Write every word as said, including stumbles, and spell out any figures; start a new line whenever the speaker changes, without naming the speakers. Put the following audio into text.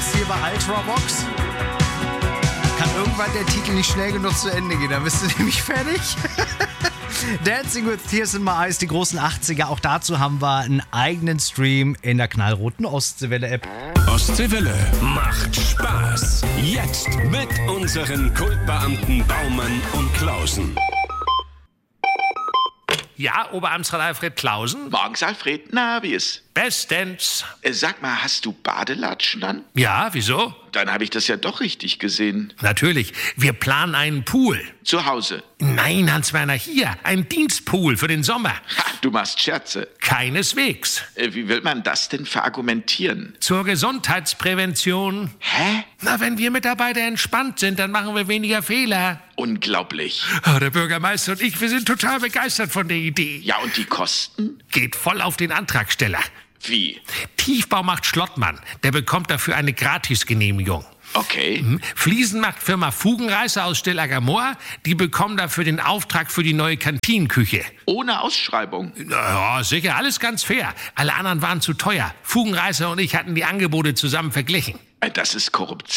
das hier bei Ultravox. Kann irgendwann der Titel nicht schnell genug zu Ende gehen, dann bist du nämlich fertig. Dancing with Tears in My Eyes, die großen achtziger. Auch dazu haben wir einen eigenen Stream in der knallroten Ostseewelle-App.
Ostseewelle macht Spaß. Jetzt mit unseren Kultbeamten Baumann und Klausen.
Ja, Oberamtsrat Alfred Klausen?
Morgens, Alfred. Na, wie ist?
Bestens.
Äh, sag mal, hast du Badelatschen an?
Ja, wieso?
Dann habe ich das ja doch richtig gesehen.
Natürlich. Wir planen einen Pool.
Zu Hause.
Nein, Hans-Werner, hier. Ein Dienstpool für den Sommer.
Ha, du machst Scherze.
Keineswegs.
Äh, wie will man das denn verargumentieren?
Zur Gesundheitsprävention.
Hä?
Na, wenn wir Mitarbeiter entspannt sind, dann machen wir weniger Fehler.
Unglaublich.
Oh, der Bürgermeister und ich, wir sind total begeistert von der Idee.
Ja, und die Kosten?
Geht voll auf den Antragsteller.
Wie?
Tiefbaumacht Schlottmann, der bekommt dafür eine Gratisgenehmigung.
Okay.
Mhm. Fliesenmachtfirma Fugenreißer aus Stellager-Moor, die bekommen dafür den Auftrag für die neue Kantinenküche.
Ohne Ausschreibung?
Ja, sicher, alles ganz fair. Alle anderen waren zu teuer. Fugenreißer und ich hatten die Angebote zusammen verglichen.
Äh, Das ist Korruption.